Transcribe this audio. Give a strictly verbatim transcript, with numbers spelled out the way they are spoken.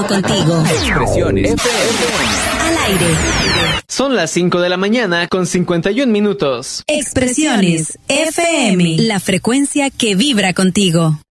contigo. Expresiones F M. Al aire. Son las cinco de la mañana con cincuenta y un minutos. Expresiones F M. La frecuencia que vibra contigo.